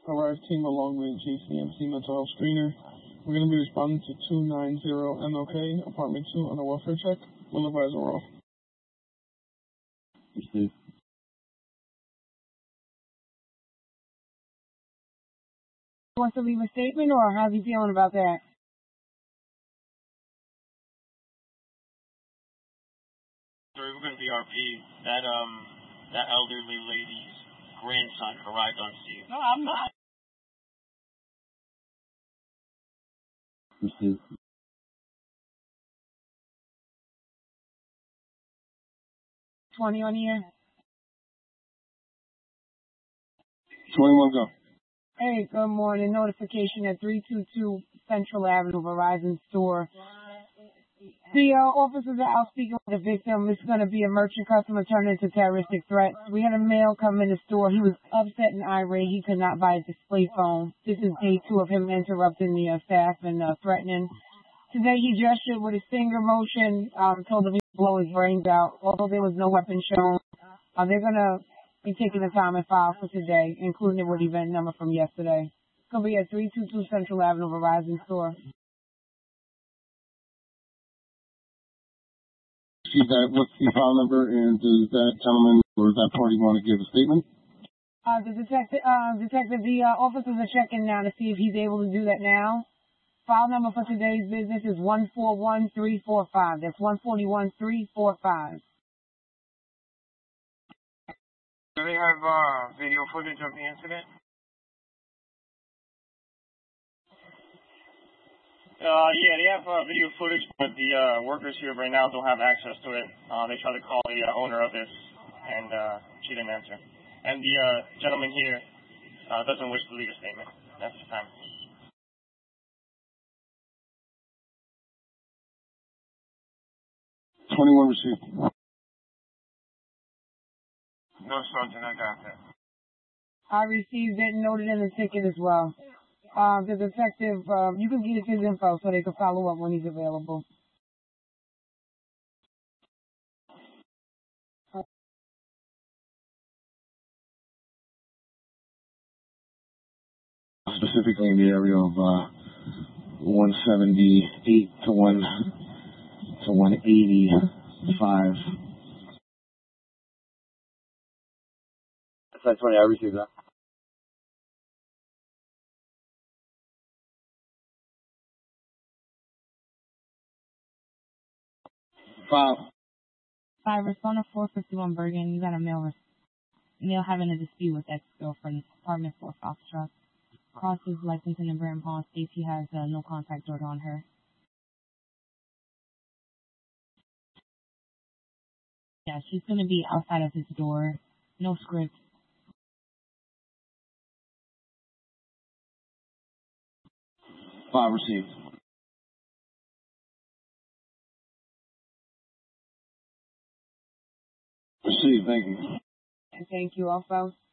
arrived team along with JCMC mental health screener. We're going to be responding to 290 MLK, apartment 2 on a welfare check. Will advise off. Received. Wants to leave a statement, or how's he feeling about that? Sorry, we're going to VRP. That elderly lady's grandson arrived on scene. No, I'm not. Received. $20 on here. 21 go. Hey, good morning. Notification at 322 Central Avenue, Verizon store. The officers are out speaking with the victim. This is going to be a merchant customer turned into terroristic threats. We had a male come in the store. He was upset and irate. He could not buy a display phone. This is day 2 of him interrupting the staff and threatening. Today he gestured with his finger motion, told him he would blow his brains out. Although there was no weapon shown, they're going to be taking the time and file for today, including the event number from yesterday. It's going to be at 322 Central Avenue, Verizon store. See that, what's the file number, and does that gentleman or that party want to give a statement? The officers are checking now to see if he's able to do that now. File number for today's business is 141345. That's 141345. Do they have video footage of the incident? Yeah, they have video footage, but the workers here right now don't have access to it. They tried to call the owner of this, and she didn't answer. And the gentleman here doesn't wish to leave a statement. That's the time. $21 received. No, Sergeant, I got that. I received it and noted in the ticket as well. The detective, you can get his info so they can follow up when he's available. Specifically in the area of 178 to 185. That's 20. I received that. File. 5, respond to 451 Bergen. You got a male having a dispute with ex-girlfriend, apartment 4 Foxtrot. Crosses Lexington and Bram Hall, states he has no contact order on her. Yeah, she's going to be outside of his door. No script. File received. Received, thank you. Thank you, also.